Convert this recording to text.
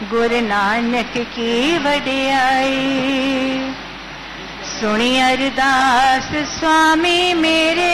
गुरु नानक की वडियाई। सुनी अरदास स्वामी मेरे